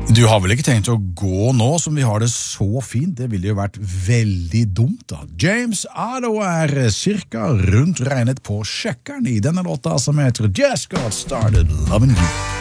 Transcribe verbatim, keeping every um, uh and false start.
Du har vel ikke tenkt å gå nå som vi har det så fint? Det ville jo vært veldig dumt da. James Otto er cirka rundt regnet på sjekkeren i denne låta som heter Just Got Started Loving You.